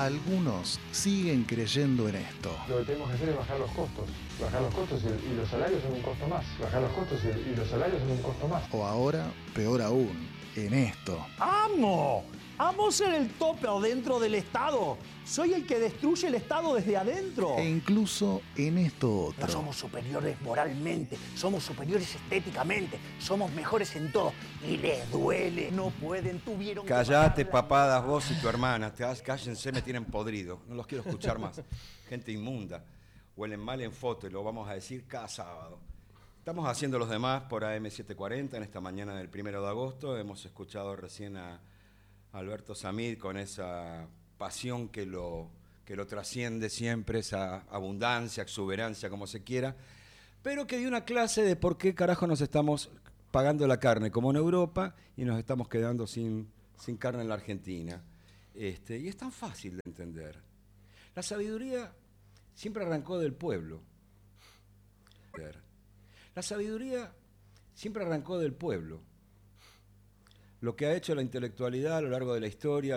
Algunos siguen creyendo en esto. Lo que tenemos que hacer es bajar los costos. Bajar los costos y los salarios son un costo más. Bajar los costos y los salarios son un costo más. O ahora, peor aún, en esto. ¡Amo! ¡Amo ser el tope dentro del Estado! ¡Soy el que destruye el Estado desde adentro! E incluso en esto otro. No somos superiores moralmente, somos superiores estéticamente, somos mejores en todo. Y les duele, no pueden, tuvieron que... Callate, papadas, vos y tu hermana. Cállense, me tienen podrido. No los quiero escuchar más. Gente inmunda. Huelen mal en foto y lo vamos a decir cada sábado. Estamos haciendo los demás por AM740 en esta mañana del 1 de agosto. Hemos escuchado recién a Alberto Samid con esa pasión que lo trasciende siempre, esa abundancia, exuberancia, como se quiera, pero que dio una clase de por qué carajo nos estamos pagando la carne como en Europa y nos estamos quedando sin carne en la Argentina. Y es tan fácil de entender. La sabiduría siempre arrancó del pueblo. La sabiduría siempre arrancó del pueblo. Lo que ha hecho la intelectualidad a lo largo de la historia,